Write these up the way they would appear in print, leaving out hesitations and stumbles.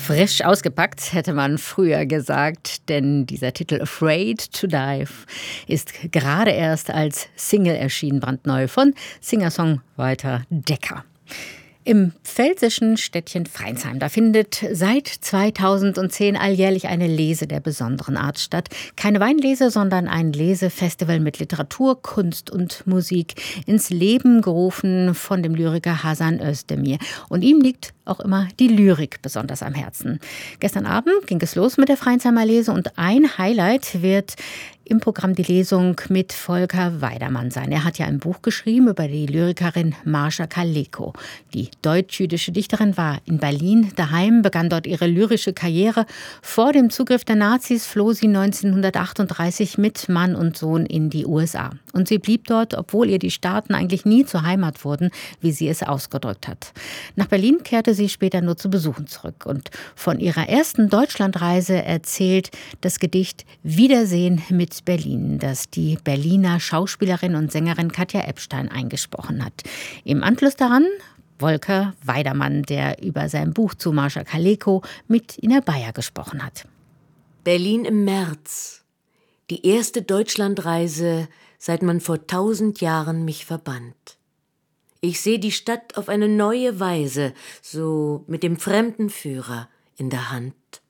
Frisch ausgepackt, hätte man früher gesagt, denn dieser Titel Afraid to Die ist gerade erst als Single erschienen, brandneu von Singer-Songwriter Decker. Im pfälzischen Städtchen Freinsheim, da findet seit 2010 alljährlich eine Lese der besonderen Art statt. Keine Weinlese, sondern ein Lesefestival mit Literatur, Kunst und Musik, ins Leben gerufen von dem Lyriker Hasan Özdemir. Und ihm liegt auch immer die Lyrik besonders am Herzen. Gestern Abend ging es los mit der Freinsheimer Lese und ein Highlight wird im Programm die Lesung mit Volker Weidermann sein. Er hat ja ein Buch geschrieben über die Lyrikerin Mascha Kaleko. Die deutsch-jüdische Dichterin war in Berlin daheim, begann dort ihre lyrische Karriere. Vor dem Zugriff der Nazis floh sie 1938 mit Mann und Sohn in die USA. Und sie blieb dort, obwohl ihr die Staaten eigentlich nie zur Heimat wurden, wie sie es ausgedrückt hat. Nach Berlin kehrte sie später nur zu Besuchen zurück. Und von ihrer ersten Deutschlandreise erzählt das Gedicht Wiedersehen mit Berlin, das die Berliner Schauspielerin und Sängerin Katja Epstein eingesprochen hat. Im Anschluss daran Volker Weidermann, der über sein Buch zu Mascha Kaleko mit Ina Bayer gesprochen hat. Berlin im März. Die erste Deutschlandreise, seit man vor 1000 Jahren mich verbannt. Ich sehe die Stadt auf eine neue Weise, so mit dem Fremdenführer in der Hand.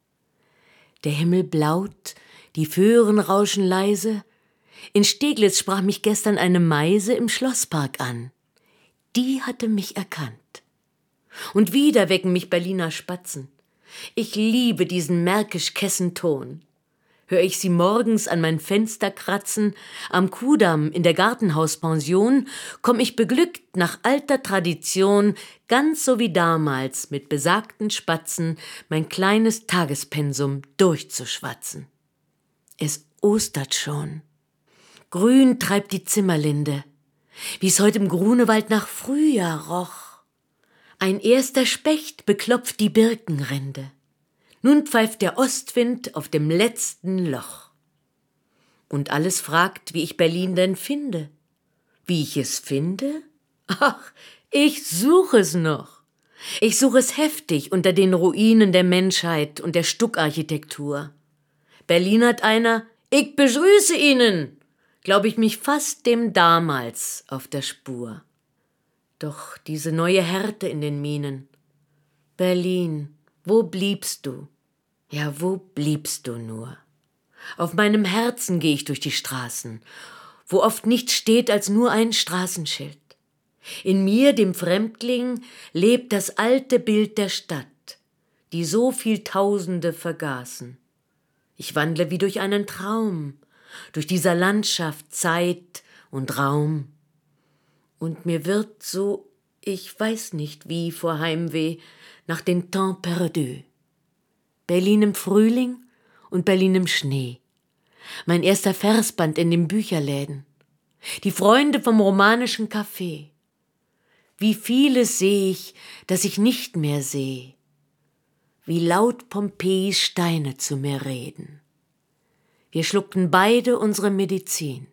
Der Himmel blaut, die Föhren rauschen leise. In Steglitz sprach mich gestern eine Meise im Schlosspark an. Die hatte mich erkannt. Und wieder wecken mich Berliner Spatzen. Ich liebe diesen märkisch-kessen Ton. Hör ich sie morgens an mein Fenster kratzen, am Kudamm in der Gartenhauspension, komm ich beglückt nach alter Tradition, ganz so wie damals mit besagten Spatzen, mein kleines Tagespensum durchzuschwatzen. Es ostert schon. Grün treibt die Zimmerlinde, wie's heut im Grunewald nach Frühjahr roch. Ein erster Specht beklopft die Birkenrinde. Nun pfeift der Ostwind auf dem letzten Loch. Und alles fragt, wie ich Berlin denn finde. Wie ich es finde? Ach, ich suche es noch. Ich suche es heftig unter den Ruinen der Menschheit und der Stuckarchitektur. Berlin hat einer, ich begrüße Ihnen, glaub ich mich fast dem damals auf der Spur. Doch diese neue Härte in den Mienen. Berlin, wo bliebst du? Ja, wo bliebst du nur? Auf meinem Herzen geh ich durch die Straßen, wo oft nichts steht als nur ein Straßenschild. In mir, dem Fremdling, lebt das alte Bild der Stadt, die so viel Tausende vergaßen. Ich wandle wie durch einen Traum, durch dieser Landschaft Zeit und Raum. Und mir wird so, ich weiß nicht wie, vor Heimweh nach den Temps perdus. Berlin im Frühling und Berlin im Schnee. Mein erster Versband in den Bücherläden. Die Freunde vom romanischen Café. Wie vieles seh ich, das ich nicht mehr seh. Wie laut Pompeis Steine zu mir reden. Wir schluckten beide unsere Medizin.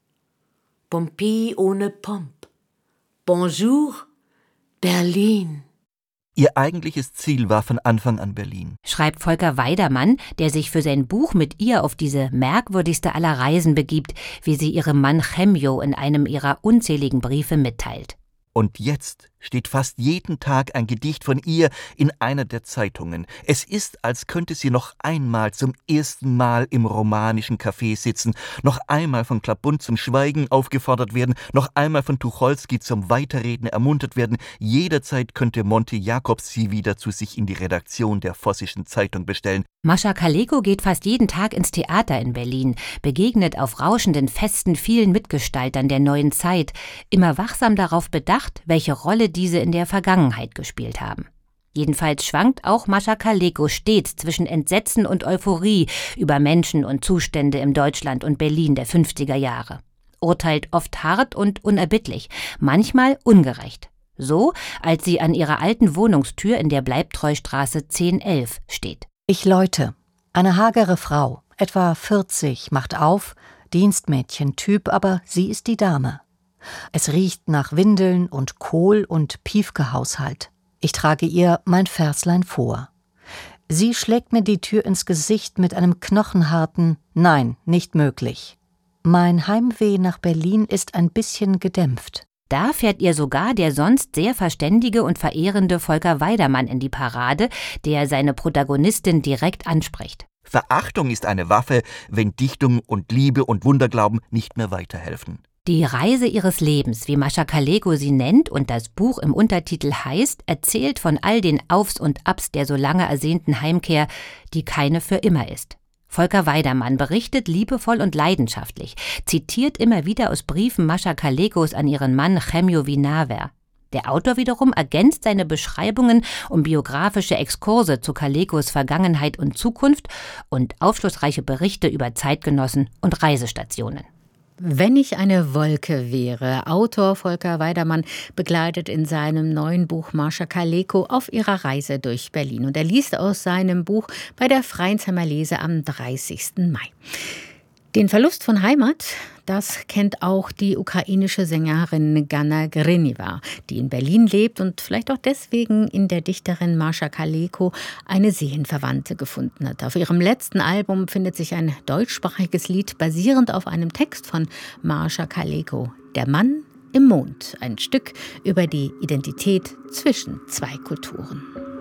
Pompeii ohne Pomp. Bonjour, Berlin. Ihr eigentliches Ziel war von Anfang an Berlin, schreibt Volker Weidermann, der sich für sein Buch mit ihr auf diese merkwürdigste aller Reisen begibt, wie sie ihrem Mann Chemjo in einem ihrer unzähligen Briefe mitteilt. Und jetzt steht fast jeden Tag ein Gedicht von ihr in einer der Zeitungen. Es ist, als könnte sie noch einmal zum ersten Mal im romanischen Café sitzen, noch einmal von Klabund zum Schweigen aufgefordert werden, noch einmal von Tucholsky zum Weiterreden ermuntert werden. Jederzeit könnte Monty Jacobs sie wieder zu sich in die Redaktion der Vossischen Zeitung bestellen. Mascha Kaleko geht fast jeden Tag ins Theater in Berlin, begegnet auf rauschenden Festen vielen Mitgestaltern der neuen Zeit, immer wachsam darauf bedacht, welche Rolle diese in der Vergangenheit gespielt haben. Jedenfalls schwankt auch Mascha Kaleko stets zwischen Entsetzen und Euphorie über Menschen und Zustände im Deutschland und Berlin der 50er Jahre. Urteilt oft hart und unerbittlich, manchmal ungerecht. So, als sie an ihrer alten Wohnungstür in der Bleibtreustraße 1011 steht. Ich läute. Eine hagere Frau, etwa 40, macht auf, Dienstmädchen-Typ, aber sie ist die Dame. Es riecht nach Windeln und Kohl und Piefke-Haushalt. Ich trage ihr mein Verslein vor. Sie schlägt mir die Tür ins Gesicht mit einem knochenharten »Nein, nicht möglich«. Mein Heimweh nach Berlin ist ein bisschen gedämpft. Da fährt ihr sogar der sonst sehr verständige und verehrende Volker Weidermann in die Parade, der seine Protagonistin direkt anspricht. Verachtung ist eine Waffe, wenn Dichtung und Liebe und Wunderglauben nicht mehr weiterhelfen. Die Reise ihres Lebens, wie Mascha Kaleko sie nennt und das Buch im Untertitel heißt, erzählt von all den Aufs und Abs der so lange ersehnten Heimkehr, die keine für immer ist. Volker Weidermann berichtet liebevoll und leidenschaftlich, zitiert immer wieder aus Briefen Mascha Kalekos an ihren Mann Chemio Vinaver. Der Autor wiederum ergänzt seine Beschreibungen um biografische Exkurse zu Kalekos Vergangenheit und Zukunft und aufschlussreiche Berichte über Zeitgenossen und Reisestationen. Wenn ich eine Wolke wäre. Autor Volker Weidermann begleitet in seinem neuen Buch Mascha Kaleko auf ihrer Reise durch Berlin. Und er liest aus seinem Buch bei der Freinsheimer Lese am 30. Mai. Den Verlust von Heimat, das kennt auch die ukrainische Sängerin Ganna Griniva, die in Berlin lebt und vielleicht auch deswegen in der Dichterin Mascha Kaleko eine Seelenverwandte gefunden hat. Auf ihrem letzten Album findet sich ein deutschsprachiges Lied basierend auf einem Text von Mascha Kaleko, Der Mann im Mond, ein Stück über die Identität zwischen zwei Kulturen.